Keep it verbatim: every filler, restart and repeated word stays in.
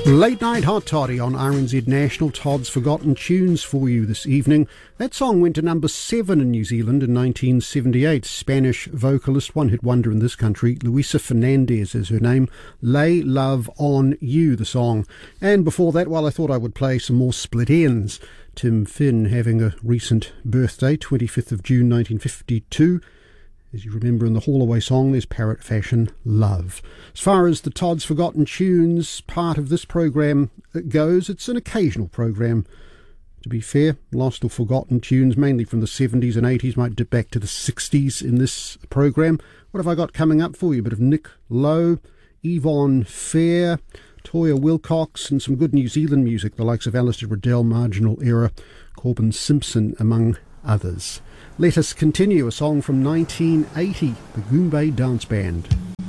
Late Night Hot Toddy on R N Z National. Todd's Forgotten Tunes for you this evening. That song went to number seven in New Zealand in nineteen seventy-eight. Spanish vocalist, one-hit wonder in this country, Luisa Fernandez is her name. Lay Love on You, the song. And before that, well, I thought I would play some more Split Enz. Tim Finn having a recent birthday, twenty-fifth of June nineteen fifty-two. As you remember in the Haulaway song, there's Parrot Fashion Love. As far as the Todd's Forgotten Tunes part of this program goes, it's an occasional program. To be fair, lost or forgotten tunes, mainly from the seventies and eighties, might dip back to the sixties in this program. What have I got coming up for you? A bit of Nick Lowe, Yvonne Fair, Toya Wilcox, and some good New Zealand music, the likes of Alistair Riddell, Marginal Era, Corbin Simpson, among others. Let us continue. A song from nineteen eighty, the Goombay Dance Band.